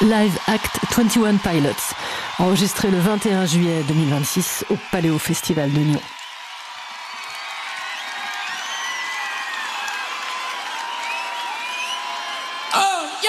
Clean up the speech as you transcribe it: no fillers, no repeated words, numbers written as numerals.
Live Act 21 Pilots, enregistré le 21 juillet 2026 au Paléo Festival de Nyon.